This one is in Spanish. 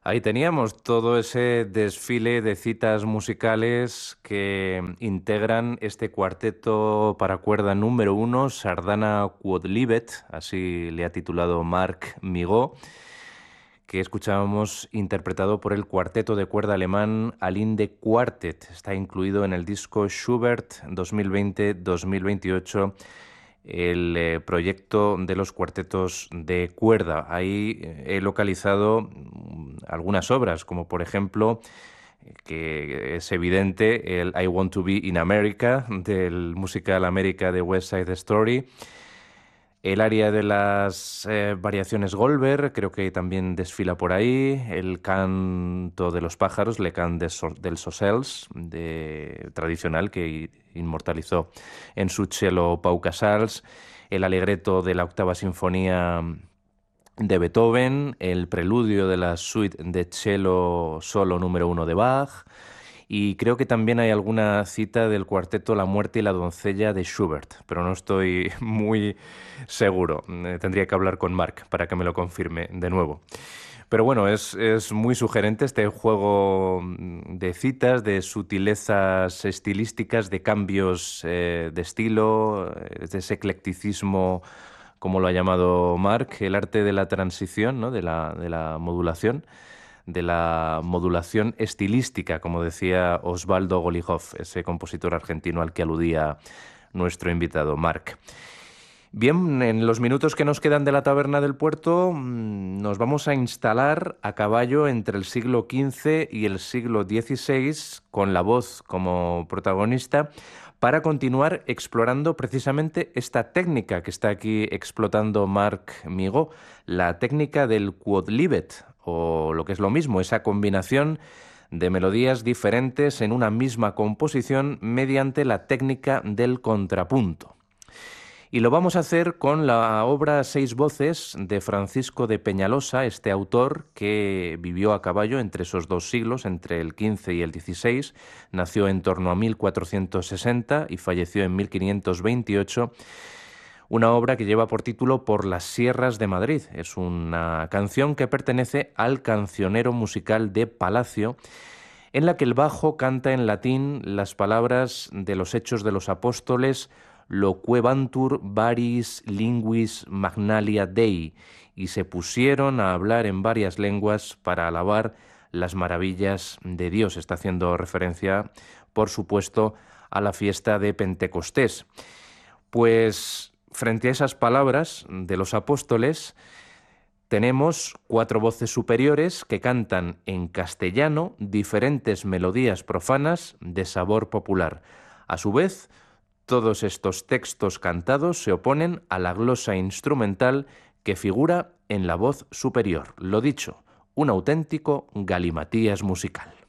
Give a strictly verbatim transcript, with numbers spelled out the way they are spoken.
Ahí teníamos todo ese desfile de citas musicales que integran este cuarteto para cuerda número uno, Sardana Quodlibet, así le ha titulado Marc Migaud, que escuchábamos interpretado por el cuarteto de cuerda alemán Alinde Quartet. Está incluido en el disco Schubert dos mil veinte dos mil veintiocho, el eh, proyecto de los cuartetos de cuerda. Ahí eh, he localizado mm, algunas obras, como por ejemplo, eh, que es evidente, el I Want to Be in America, del musical América de West Side Story. El área de las eh, variaciones Goldberg, creo que también desfila por ahí. El canto de los pájaros, Le Cant des So- dels Ocels, de, tradicional, que inmortalizó en su cello Pau Casals. El alegreto de la octava sinfonía de Beethoven. El preludio de la suite de cello solo número uno de Bach. Y creo que también hay alguna cita del cuarteto La muerte y la doncella de Schubert, pero no estoy muy seguro. Eh, Tendría que hablar con Marc para que me lo confirme de nuevo. Pero bueno, es, es muy sugerente este juego mm, de citas, de sutilezas estilísticas, de cambios eh, de estilo, eh, de ese eclecticismo, como lo ha llamado Marc, el arte de la transición, ¿no? de la, de la modulación, de la modulación estilística, como decía Osvaldo Golijov, ese compositor argentino al que aludía nuestro invitado, Marc. Bien, en los minutos que nos quedan de la taberna del puerto, mm, nos vamos a instalar a caballo entre el siglo quince y el siglo dieciséis, con la voz como protagonista, para continuar explorando precisamente esta técnica que está aquí explotando Marc Migaud, la técnica del quodlibet, o lo que es lo mismo, esa combinación de melodías diferentes en una misma composición mediante la técnica del contrapunto. Y lo vamos a hacer con la obra Seis voces de Francisco de Peñalosa, este autor que vivió a caballo entre esos dos siglos, entre el quince y el dieciséis, nació en torno a mil cuatrocientos sesenta y falleció en mil quinientos veintiocho, una obra que lleva por título Por las sierras de Madrid. Es una canción que pertenece al cancionero musical de Palacio, en la que el bajo canta en latín las palabras de los Hechos de los Apóstoles, loquebantur varis linguis magnalia Dei, y se pusieron a hablar en varias lenguas para alabar las maravillas de Dios. Está haciendo referencia, por supuesto, a la fiesta de Pentecostés. Pues frente a esas palabras de los apóstoles, tenemos cuatro voces superiores que cantan en castellano diferentes melodías profanas de sabor popular. A su vez, todos estos textos cantados se oponen a la glosa instrumental que figura en la voz superior. Lo dicho, un auténtico galimatías musical.